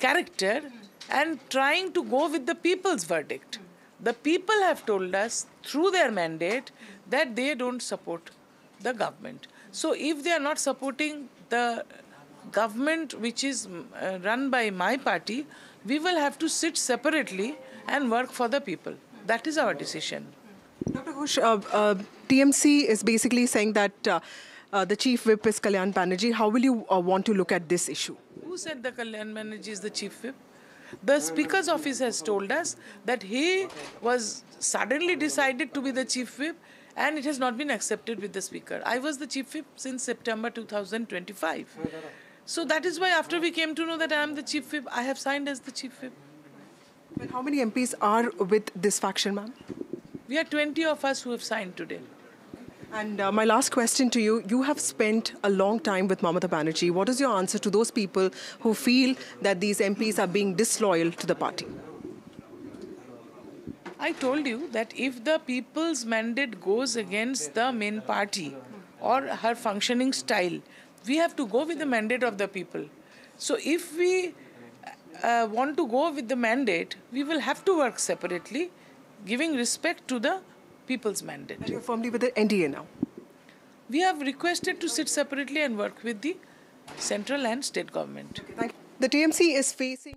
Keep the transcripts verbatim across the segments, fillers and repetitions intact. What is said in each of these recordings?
character and trying to go with the people's verdict. The people have told us through their mandate that they don't support the government. So if they are not supporting the government which is uh, run by my party, we will have to sit separately and work for the people. That is our decision. Doctor Ghosh, uh, uh, T M C is basically saying that uh, uh, the chief whip is Kalyan Banerjee. How will you uh, want to look at this issue? Who said the Kalyan Banerjee is the chief whip? The Speaker's office has told us that he was suddenly decided to be the chief whip and it has not been accepted with the Speaker. I was the chief whip since September two thousand twenty-five. So that is why after we came to know that I am the chief whip, I have signed as the chief whip. But how many M Ps are with this faction, ma'am? We are twenty of us who have signed today. And uh, my last question to you, you have spent a long time with Mamata Banerjee. What is your answer to those people who feel that these M Ps are being disloyal to the party? I told you that if the people's mandate goes against the main party or her functioning style, we have to go with the mandate of the people. So if we uh, want to go with the mandate, we will have to work separately, giving respect to the people's mandate. And you're firmly with the N D A now? We have requested to sit separately and work with the central and state government. Okay, thank you. The T M C is facing...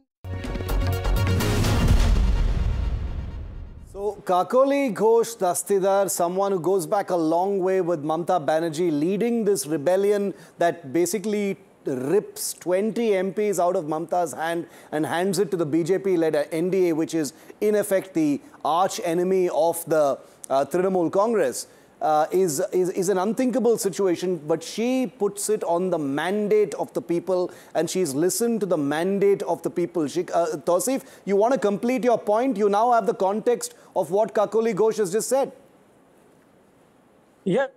So, Kakoli Ghosh Dastidar, someone who goes back a long way with Mamata Banerjee, leading this rebellion that basically rips twenty M Ps out of Mamata's hand and hands it to the B J P-led N D A, which is in effect the arch enemy of the uh, Trinamool Congress, uh, is, is, is an unthinkable situation. But she puts it on the mandate of the people and she's listened to the mandate of the people. She, uh, Tausif, you want to complete your point? You now have the context of what Kakoli Ghosh has just said. Yeah.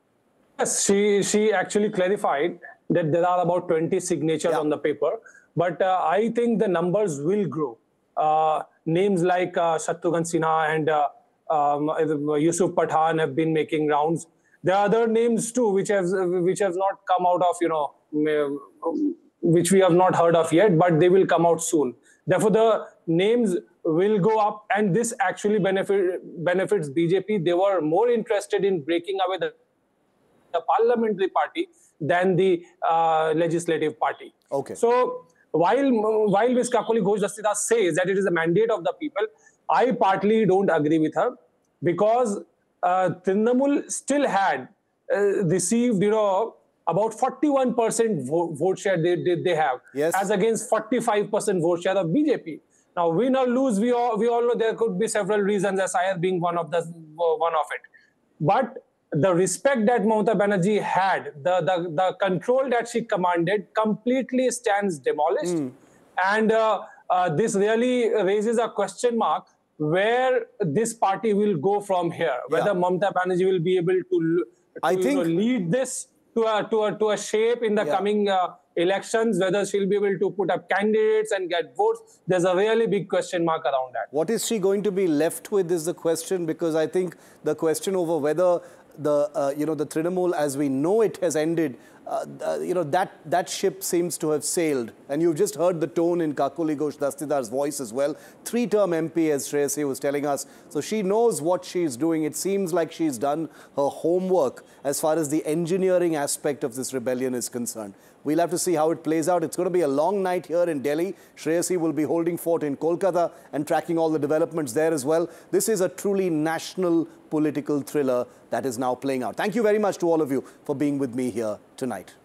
Yes, she, she actually clarified that there are about twenty signatures yeah. on the paper. But uh, I think the numbers will grow. Uh, names like uh, Shatrughan Sinha and uh, um, Yusuf Pathan have been making rounds. There are other names too, which have, which have not come out of, you know, which we have not heard of yet, but they will come out soon. Therefore, the names will go up, and this actually benefit, benefits B J P. They were more interested in breaking away the, the parliamentary party than the uh, legislative party. Okay. So while while Miz Kakoli Ghosh Dastidar says that it is a mandate of the people, I partly don't agree with her, because uh, Trinamool still had uh, received, you know, about forty-one percent vote, vote share they, they, they have, yes. as against forty-five percent vote share of B J P. Now, win or lose, we all, we all know there could be several reasons, as I being one of the one of it. But the respect that Mamata Banerjee had, the, the, the control that she commanded completely stands demolished. Mm. And uh, uh, this really raises a question mark where this party will go from here, whether yeah. Mamata Banerjee will be able to, to I think, you know, lead this to a, to a, to a shape in the yeah. coming uh, elections, whether she'll be able to put up candidates and get votes. There's a really big question mark around that. What is she going to be left with is the question, because I think the question over whether the, uh, you know, the Trinamool as we know it has ended, uh, uh, you know, that, that ship seems to have sailed. And you've just heard the tone in Kakoli Ghosh Dastidar's voice as well. Three-term M P, as Shreyasi was telling us. So she knows what she's doing. It seems like she's done her homework as far as the engineering aspect of this rebellion is concerned. We'll have to see how it plays out. It's going to be a long night here in Delhi. Shreyasi will be holding fort in Kolkata and tracking all the developments there as well. This is a truly national political thriller that is now playing out. Thank you very much to all of you for being with me here tonight.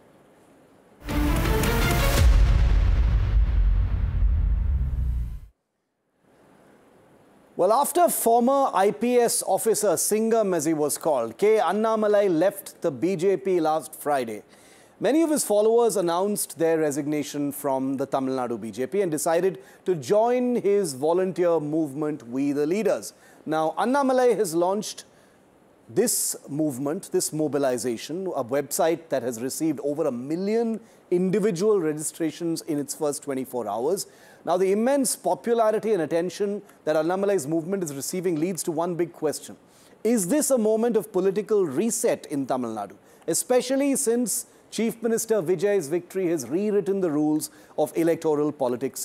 Well, after former I P S officer Singham, as he was called, K. Annamalai left the B J P last Friday, many of his followers announced their resignation from the Tamil Nadu B J P and decided to join his volunteer movement, We the Leaders. Now, Annamalai has launched this movement, this mobilization, a website that has received over a million individual registrations in its first twenty-four hours. Now, the immense popularity and attention that Annamalai's movement is receiving leads to one big question. Is this a moment of political reset in Tamil Nadu, especially since Chief Minister Vijay's victory has rewritten the rules of electoral politics